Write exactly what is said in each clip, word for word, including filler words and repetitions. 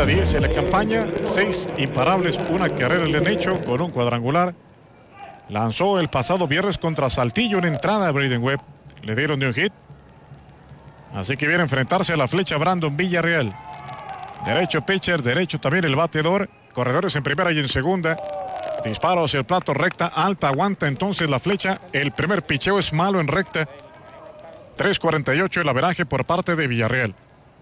queda diez en la campaña, seis imparables, una carrera le han hecho con un cuadrangular. Lanzó el pasado viernes contra Saltillo en entrada a Brayden Webb. Le dieron de un hit. Así que viene a enfrentarse a la flecha Brandon Villarreal. Derecho pitcher, derecho también el bateador. Corredores en primera y en segunda. Disparo hacia el plato, recta, alta, aguanta entonces la flecha. El primer picheo es malo en recta. tres cuarenta y ocho el averaje por parte de Villarreal.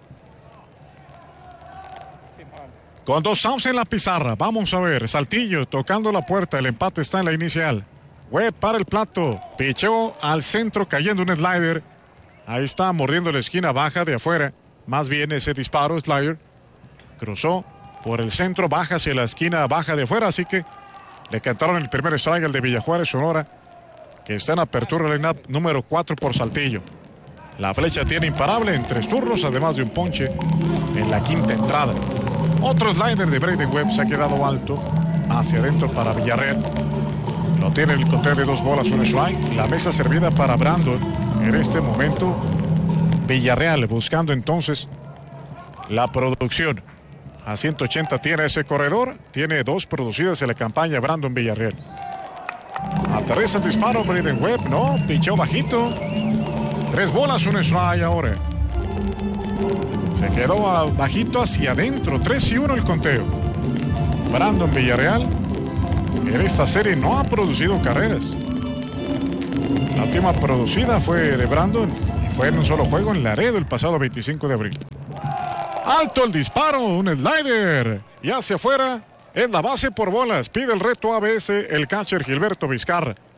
Con dos outs en la pizarra, vamos a ver. Saltillo tocando la puerta, el empate está en la inicial. Webb para el plato, picheo al centro cayendo un slider. Ahí está mordiendo la esquina baja de afuera. Más bien ese disparo, slider. Cruzó por el centro, baja hacia la esquina baja de afuera, así que le cantaron el primer strike al de Villajuárez, Sonora, que está en apertura line-up número cuatro por Saltillo. La flecha tiene imparable en tres turnos, además de un ponche en la quinta entrada. Otro slider de Brayden Webb se ha quedado alto hacia adentro para Villarreal. Lo tiene el conteo de dos bolas, un strike. La mesa servida para Brandon. En este momento, Villarreal buscando entonces la producción. A ciento ochenta tiene ese corredor. Tiene dos producidas en la campaña Brandon Villarreal. Aterriza el disparo Brayden Webb. No, pichó bajito. Tres bolas, un strike ahora. Se quedó bajito hacia adentro. tres y uno el conteo. Brandon Villarreal en esta serie no ha producido carreras. La última producida fue de Brandon y fue en un solo juego en Laredo el pasado veinticinco de abril. Alto el disparo, un slider y hacia afuera en la base por bolas. Pide el reto A B S el catcher Gilberto Vizcarra.